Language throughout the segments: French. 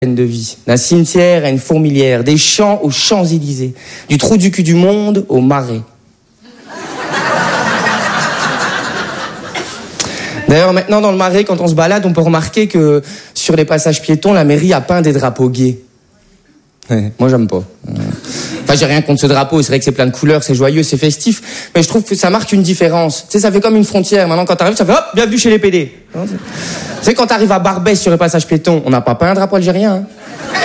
de vie, d'un cimetière à une fourmilière, des champs aux Champs-Élysées, du trou du cul du monde au Marais. D'ailleurs, maintenant, dans le Marais, quand on se balade, on peut remarquer que sur les passages piétons, la mairie a peint des drapeaux gays. Ouais, moi, j'aime pas. Enfin, j'ai rien contre ce drapeau, c'est vrai que c'est plein de couleurs, c'est joyeux, c'est festif, mais je trouve que ça marque une différence. Tu sais, ça fait comme une frontière. Maintenant, quand t'arrives, ça fait hop, bienvenue chez les PD. Tu sais, quand t'arrives à Barbès sur le passage piéton, on n'a pas peint un drapeau algérien, hein.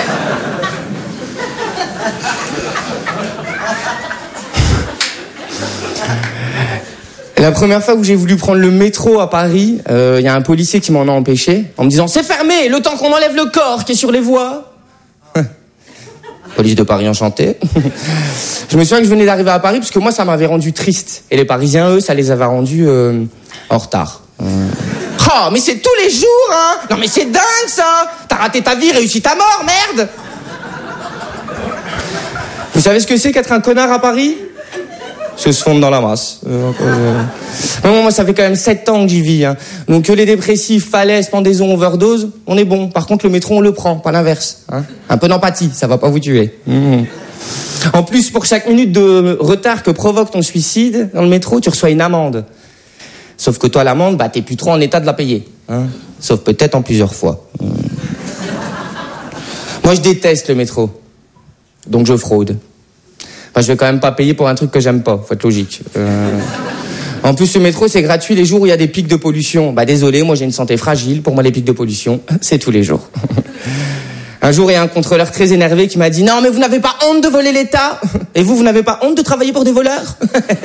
La première fois où j'ai voulu prendre le métro à Paris, y a un policier qui m'en a empêché, en me disant « C'est fermé, le temps qu'on enlève le corps qui est sur les voies !» Police de Paris enchantée. Je me souviens que je venais d'arriver à Paris parce que moi, ça m'avait rendu triste. Et les Parisiens, eux, ça les avait rendus en retard. Oh, mais c'est tous les jours, hein. Non, mais c'est dingue, ça. T'as raté ta vie, réussi ta mort, merde. Vous savez ce que c'est qu'être un connard à Paris ? Se fondre dans la masse. Non, moi, ça fait quand même 7 ans que j'y vis, hein. Donc, que les dépressifs, falaises, pendaisons, overdose, on est bon. Par contre, le métro, on le prend, pas l'inverse, hein. Un peu d'empathie, ça va pas vous tuer. En plus, pour chaque minute de retard que provoque ton suicide dans le métro, tu reçois une amende. Sauf que toi, l'amende, t'es plus trop en état de la payer, hein. Sauf peut-être en plusieurs fois. Moi, je déteste le métro. Donc, je fraude. Enfin, je vais quand même pas payer pour un truc que j'aime pas, faut être logique. En plus, le métro, c'est gratuit les jours où il y a des pics de pollution. Désolé, moi j'ai une santé fragile, pour moi les pics de pollution, c'est tous les jours. Un jour, il y a un contrôleur très énervé qui m'a dit « Non, mais vous n'avez pas honte de voler l'État ? Et vous n'avez pas honte de travailler pour des voleurs ?»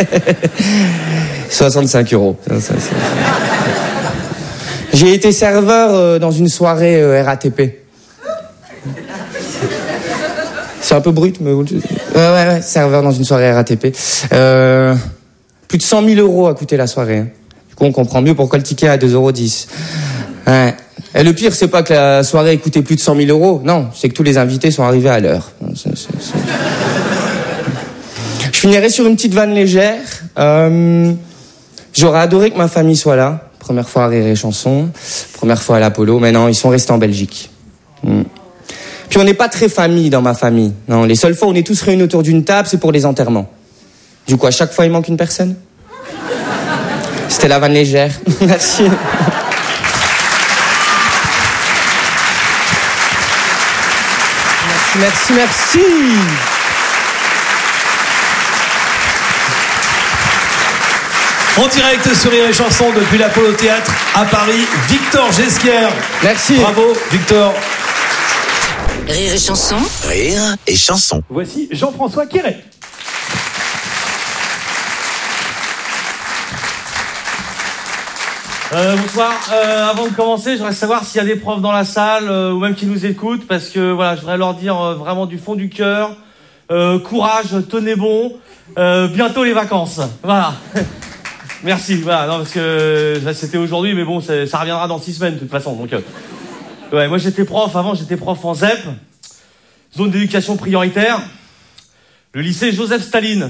65 €. J'ai été serveur dans une soirée RATP. C'est un peu brut, mais... Ouais, serveur dans une soirée RATP. Plus de 100 000 € a coûté la soirée, hein. Du coup, on comprend mieux pourquoi le ticket est à 2,10 €. Ouais. Et le pire, c'est pas que la soirée ait coûté plus de 100 000 €. Non, c'est que tous les invités sont arrivés à l'heure. Je finirai sur une petite vanne légère. J'aurais adoré que ma famille soit là. Première fois à Rire et Chanson. Première fois à l'Apollo. Mais non, ils sont restés en Belgique. Puis on n'est pas très famille dans ma famille. Non, les seules fois où on est tous réunis autour d'une table, c'est pour les enterrements. Du coup, à chaque fois, il manque une personne. C'était la vanne légère. Merci. Merci. En direct sur Rire et Chanson depuis l'Apollo Théâtre à Paris, Victor Ghesquière. Merci. Bravo, Victor. Rire et Chanson. Rire et Chanson. Voici Jean-François Quéret. Bonsoir. Avant de commencer, je voudrais savoir s'il y a des profs dans la salle ou même qui nous écoutent, parce que voilà, je voudrais leur dire vraiment du fond du cœur, courage, tenez bon, bientôt les vacances. Voilà. Merci. Voilà, non, parce que c'était aujourd'hui, mais bon, ça reviendra dans 6 semaines de toute façon. Donc, ouais, moi j'étais prof en ZEP, zone d'éducation prioritaire, le lycée Joseph Staline.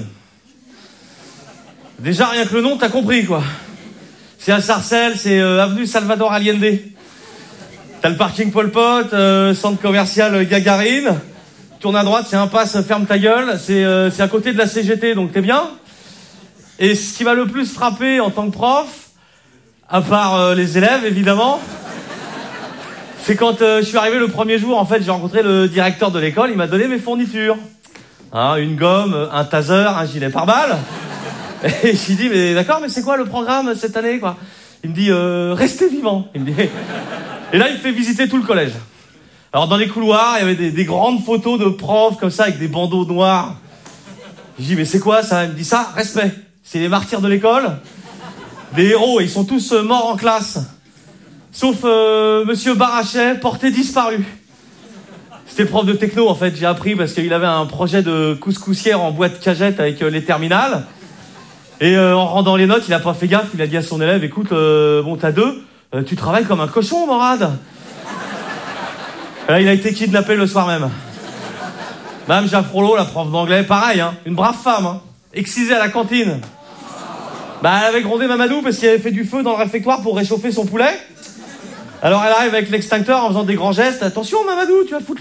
Déjà rien que le nom, t'as compris quoi. C'est à Sarcelles, c'est avenue Salvador Allende. T'as le parking Pol Pot, centre commercial Gagarine. Tourne à droite, c'est impasse Ferme ta gueule. C'est à côté de la CGT, donc t'es bien. Et ce qui m'a le plus frappé en tant que prof, à part les élèves évidemment, c'est quand je suis arrivé le premier jour, en fait, j'ai rencontré le directeur de l'école, il m'a donné mes fournitures. Hein, une gomme, un taser, un gilet pare-balles. Et j'ai dit, mais d'accord, mais c'est quoi le programme cette année, quoi ? Il me dit, restez vivant. Il me dit... Et là, il me fait visiter tout le collège. Alors, dans les couloirs, il y avait des grandes photos de profs, comme ça, avec des bandeaux noirs. J'ai dit, mais c'est quoi ça ? Il me dit, ça, respect. C'est les martyrs de l'école. Des héros, et ils sont tous morts en classe. Sauf Monsieur Barachet, porté disparu. C'était le prof de techno, en fait, j'ai appris, parce qu'il avait un projet de couscoussière en boîte cagette avec les terminales. Et en rendant les notes, il a pas fait gaffe, il a dit à son élève, écoute, bon, t'as 2, tu travailles comme un cochon, Morad. Là, il a été kidnappé le soir même. Madame Jaffrolo, la prof d'anglais, pareil, hein, une brave femme, hein, excisée à la cantine. Elle avait grondé Mamadou parce qu'il avait fait du feu dans le réfectoire pour réchauffer son poulet. Alors elle arrive avec l'extincteur en faisant des grands gestes. Attention Mamadou, tu vas foutre